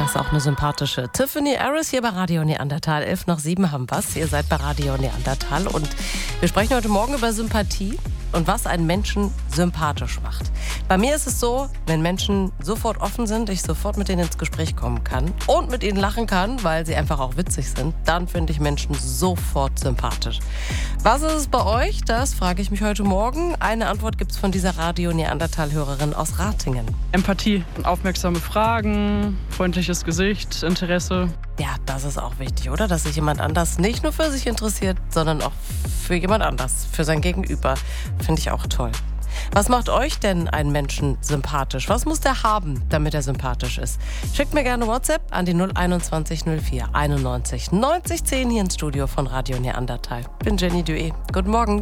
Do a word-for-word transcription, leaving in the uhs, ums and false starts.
Das ist auch eine sympathische Tiffany Harris hier bei Radio Neandertal. elf nach sieben haben wir's. Ihr seid bei Radio Neandertal und wir sprechen heute Morgen über Sympathie und was einen Menschen sympathisch macht. Bei mir ist es so, wenn Menschen sofort offen sind, ich sofort mit denen ins Gespräch kommen kann und mit ihnen lachen kann, weil sie einfach auch witzig sind, dann finde ich Menschen sofort sympathisch. Was ist es bei euch? Das frage ich mich heute Morgen. Eine Antwort gibt es von dieser Radio Neandertal-Hörerin aus Ratingen. Empathie, aufmerksame Fragen, freundliches Gesicht, Interesse. Ja, das ist auch wichtig, oder? Dass sich jemand anders nicht nur für sich interessiert, sondern auch für jemand anders, für sein Gegenüber. Finde ich auch toll. Was macht euch denn einen Menschen sympathisch? Was muss der haben, damit er sympathisch ist? Schickt mir gerne WhatsApp an die null einundzwanzig null vier einundneunzig neunzig zehn hier ins Studio von Radio Neandertal. Bin Jenny Dué. Guten Morgen.